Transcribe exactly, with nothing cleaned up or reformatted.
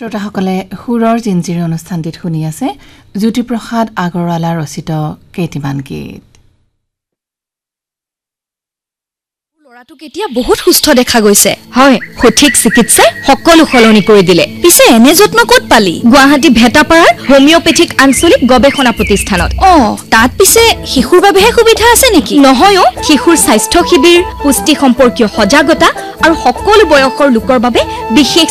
শ্ৰোতাসকলে সুৰৰ জিঞ্জিৰ অনুষ্ঠানটিত শুনি আছে জ্যোতিপ্ৰসাদ আগৰৱালা ৰচিত কেইটিমান গীত। লৰাটো কেতিয়া বহুত সুস্থ দেখা গৈছে। হয়, সঠিক চিকিৎসাই সকলো সলনি কৰি দিলে। পিছে এনে যত্ন ক'ত পালি? গুৱাহাটী ভেটাপাৰাৰ হোমিওপেথিক আঞ্চলিক গৱেষণা প্ৰতিষ্ঠানত। অ, তাত পিছে শিশুৰ বাবেহে সুবিধা আছে নেকি? নহয় অ, শিশুৰ স্বাস্থ্য শিবিৰ, পুষ্টি সম্পৰ্কীয় সজাগতা আৰু সকলো বয়সৰ লোকৰ বাবে বিশেষ